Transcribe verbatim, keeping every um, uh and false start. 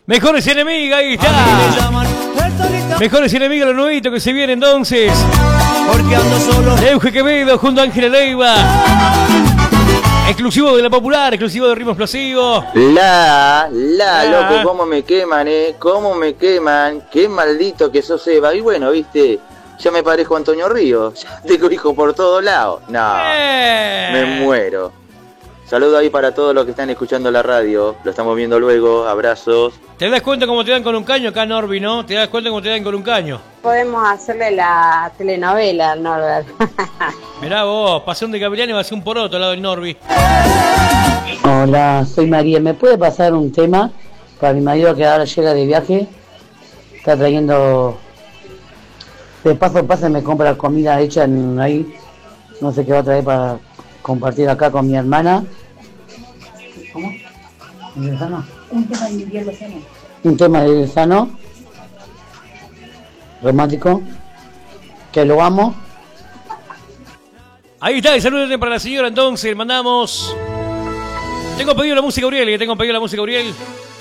Mejores Enemigas, ahí está. Mejores Enemigas, los nuevitos que se vienen entonces. Porque ando solo. Euge Quevedo junto a Ángela Leiva. Exclusivo de La Popular, exclusivo de Ritmo Explosivo. La, la, La. loco, cómo me queman, eh. Cómo me queman. Qué maldito que sos, Eva. Y bueno, viste, ya me parezco a Antonio Ríos. Ya te corrijo por todos lados. No, Eh. me muero. Saludo ahí para todos los que están escuchando la radio. Lo estamos viendo luego. Abrazos. ¿Te das cuenta cómo te dan con un caño acá, Norby, no? ¿Te das cuenta cómo te dan con un caño? Podemos hacerle la telenovela al Norbert. Mirá vos, Pasión de Capitán va a ser un poroto al lado del Norby. Hola, soy María. ¿Me puede pasar un tema para mi marido que ahora llega de viaje? Está trayendo... De paso a paso me compra comida hecha en ahí. No sé qué va a traer para compartir acá con mi hermana. ¿Cómo? ¿Un sano? Un tema de invierno sano. Un tema de sano. Romántico. Que lo amo. Ahí está, el saludo para la señora entonces, mandamos. Tengo pedido la música, Uriel, que tengo pedido la música, Uriel.